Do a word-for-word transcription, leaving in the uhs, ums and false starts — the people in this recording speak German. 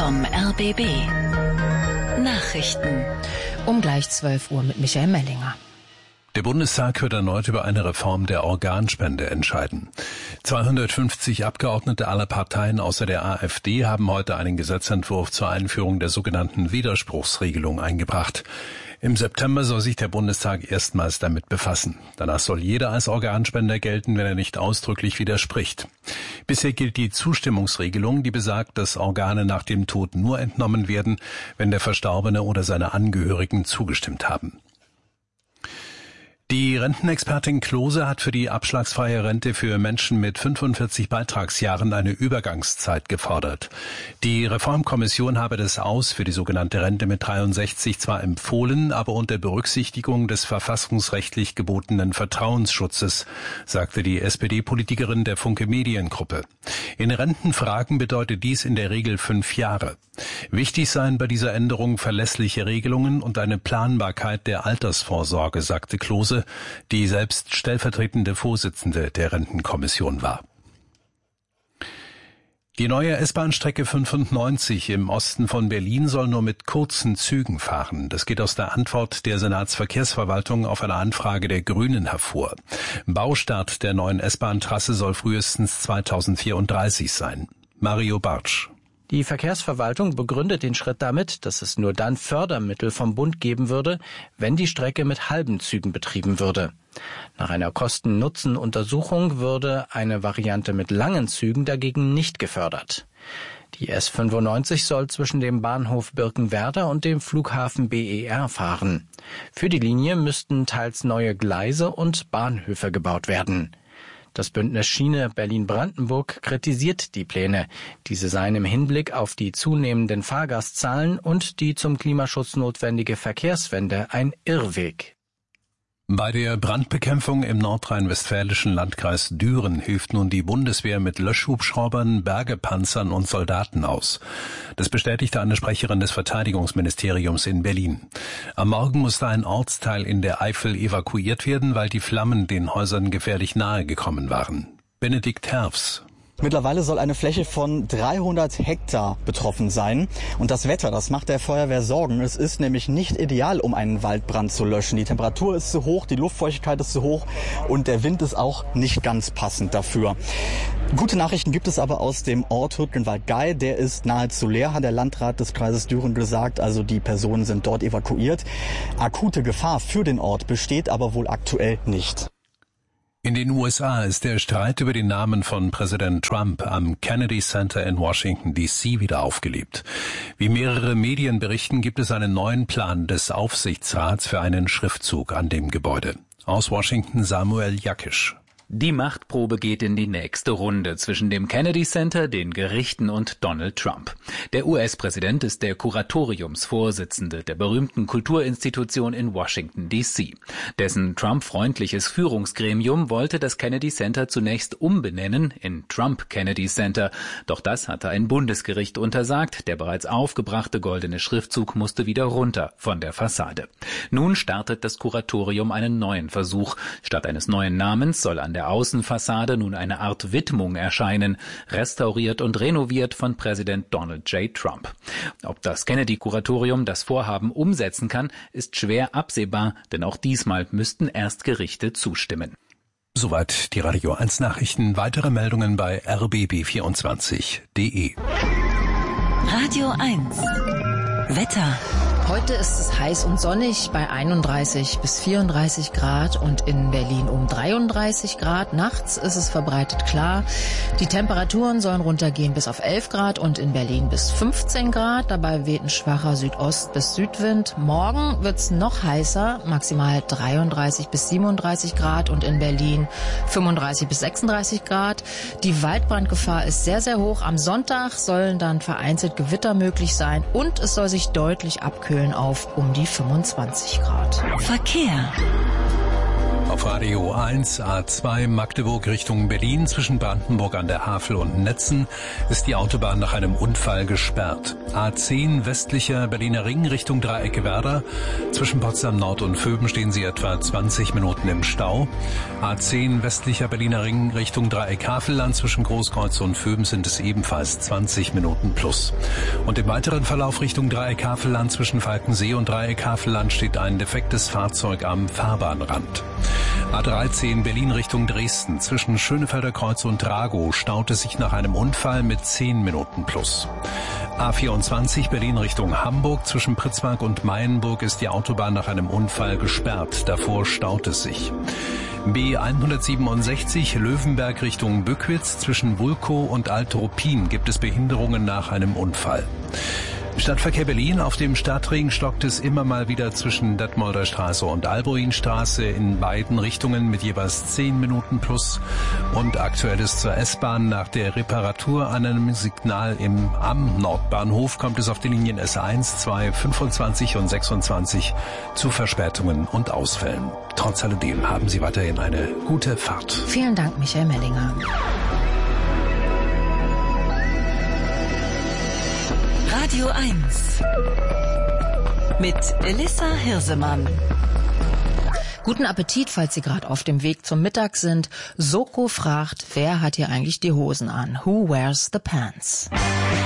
vom R B B. Nachrichten. Um gleich zwölf Uhr mit Michael Mellinger. Der Bundestag wird erneut über eine Reform der Organspende entscheiden. zweihundertfünfzig Abgeordnete aller Parteien außer der AfD haben heute einen Gesetzentwurf zur Einführung der sogenannten Widerspruchsregelung eingebracht. Im September soll sich der Bundestag erstmals damit befassen. Danach soll jeder als Organspender gelten, wenn er nicht ausdrücklich widerspricht. Bisher gilt die Zustimmungsregelung, die besagt, dass Organe nach dem Tod nur entnommen werden, wenn der Verstorbene oder seine Angehörigen zugestimmt haben. Die Rentenexpertin Klose hat für die abschlagsfreie Rente für Menschen mit fünfundvierzig Beitragsjahren eine Übergangszeit gefordert. Die Reformkommission habe das Aus für die sogenannte Rente mit dreiundsechzig zwar empfohlen, aber unter Berücksichtigung des verfassungsrechtlich gebotenen Vertrauensschutzes, sagte die S P D-Politikerin der Funke Mediengruppe. In Rentenfragen bedeutet dies in der Regel fünf Jahre. Wichtig seien bei dieser Änderung verlässliche Regelungen und eine Planbarkeit der Altersvorsorge, sagte Klose, die selbst stellvertretende Vorsitzende der Rentenkommission war. Die neue S-Bahn-Strecke fünfundneunzig im Osten von Berlin soll nur mit kurzen Zügen fahren. Das geht aus der Antwort der Senatsverkehrsverwaltung auf eine Anfrage der Grünen hervor. Baustart der neuen S-Bahn-Trasse soll frühestens zweitausendvierunddreißig sein. Mario Bartsch. Die Verkehrsverwaltung begründet den Schritt damit, dass es nur dann Fördermittel vom Bund geben würde, wenn die Strecke mit halben Zügen betrieben würde. Nach einer Kosten-Nutzen-Untersuchung würde eine Variante mit langen Zügen dagegen nicht gefördert. Die S fünfundneunzig soll zwischen dem Bahnhof Birkenwerder und dem Flughafen B E R fahren. Für die Linie müssten teils neue Gleise und Bahnhöfe gebaut werden. Das Bündnis Schiene Berlin-Brandenburg kritisiert die Pläne. Diese seien im Hinblick auf die zunehmenden Fahrgastzahlen und die zum Klimaschutz notwendige Verkehrswende ein Irrweg. Bei der Brandbekämpfung im nordrhein-westfälischen Landkreis Düren hilft nun die Bundeswehr mit Löschhubschraubern, Bergepanzern und Soldaten aus. Das bestätigte eine Sprecherin des Verteidigungsministeriums in Berlin. Am Morgen musste ein Ortsteil in der Eifel evakuiert werden, weil die Flammen den Häusern gefährlich nahe gekommen waren. Benedikt Herfs. Mittlerweile soll eine Fläche von dreihundert Hektar betroffen sein. Und das Wetter, das macht der Feuerwehr Sorgen. Es ist nämlich nicht ideal, um einen Waldbrand zu löschen. Die Temperatur ist zu hoch, die Luftfeuchtigkeit ist zu hoch und der Wind ist auch nicht ganz passend dafür. Gute Nachrichten gibt es aber aus dem Ort Hürtgenwald-Gey. Der ist nahezu leer, hat der Landrat des Kreises Düren gesagt. Also die Personen sind dort evakuiert. Akute Gefahr für den Ort besteht aber wohl aktuell nicht. In den U S A ist der Streit über den Namen von Präsident Trump am Kennedy Center in Washington D C wieder aufgelebt. Wie mehrere Medien berichten, gibt es einen neuen Plan des Aufsichtsrats für einen Schriftzug an dem Gebäude. Aus Washington Samuel Jakisch. Die Machtprobe geht in die nächste Runde zwischen dem Kennedy Center, den Gerichten und Donald Trump. Der U S-Präsident ist der Kuratoriumsvorsitzende der berühmten Kulturinstitution in Washington D C. Dessen Trump-freundliches Führungsgremium wollte das Kennedy Center zunächst umbenennen in Trump Kennedy Center. Doch das hatte ein Bundesgericht untersagt. Der bereits aufgebrachte goldene Schriftzug musste wieder runter von der Fassade. Nun startet das Kuratorium einen neuen Versuch. Statt eines neuen Namens soll an der Außenfassade nun eine Art Widmung erscheinen, restauriert und renoviert von Präsident Donald J. Trump. Ob das Kennedy-Kuratorium das Vorhaben umsetzen kann, ist schwer absehbar, denn auch diesmal müssten erst Gerichte zustimmen. Soweit die Radio eins Nachrichten. Weitere Meldungen bei r b b vierundzwanzig punkt d e. Radio eins. Wetter. Heute ist es heiß und sonnig bei einunddreißig bis vierunddreißig Grad und in Berlin um dreiunddreißig Grad. Nachts ist es verbreitet klar. Die Temperaturen sollen runtergehen bis auf elf Grad und in Berlin bis fünfzehn Grad. Dabei weht ein schwacher Südost- bis Südwind. Morgen wird's noch heißer, maximal dreiunddreißig bis siebenunddreißig Grad und in Berlin fünfunddreißig bis sechsunddreißig Grad. Die Waldbrandgefahr ist sehr, sehr hoch. Am Sonntag sollen dann vereinzelt Gewitter möglich sein und es soll sich deutlich abkühlen auf um die fünfundzwanzig Grad. Verkehr. auf Radio eins, A zwei Magdeburg Richtung Berlin. Zwischen Brandenburg an der Havel und Netzen ist die Autobahn nach einem Unfall gesperrt. A zehn westlicher Berliner Ring Richtung Dreieck-Werder. Zwischen Potsdam Nord und Vöben stehen Sie etwa zwanzig Minuten im Stau. A zehn westlicher Berliner Ring Richtung Dreieck-Havelland. Zwischen Großkreuz und Vöben sind es ebenfalls zwanzig Minuten plus. Und im weiteren Verlauf Richtung Dreieck-Havelland zwischen Falkensee und Dreieck-Havelland steht ein defektes Fahrzeug am Fahrbahnrand. A dreizehn Berlin Richtung Dresden. Zwischen Schönefelder Kreuz und Dragow staut es sich nach einem Unfall mit zehn Minuten plus. A vierundzwanzig Berlin Richtung Hamburg. Zwischen Pritzmark und Mayenburg ist die Autobahn nach einem Unfall gesperrt. Davor staut es sich. B hundertsiebenundsechzig Löwenberg Richtung Bückwitz. Zwischen Wulkow und Alt-Ruppin gibt es Behinderungen nach einem Unfall. Stadtverkehr Berlin. Auf dem Stadtring stockt es immer mal wieder zwischen Detmolder Straße und Albuinstraße in beiden Richtungen mit jeweils zehn Minuten plus. Und aktuell ist zur S-Bahn nach der Reparatur an einem Signal im am Nordbahnhof kommt es auf die Linien S eins, zwei, fünfundzwanzig und sechsundzwanzig zu Verspätungen und Ausfällen. Trotz alledem haben Sie weiterhin eine gute Fahrt. Vielen Dank, Michael Mellinger. Radio eins mit Elissa Hirsemann. Guten Appetit, falls Sie gerade auf dem Weg zum Mittag sind. Soko fragt, wer hat hier eigentlich die Hosen an? Who wears the pants?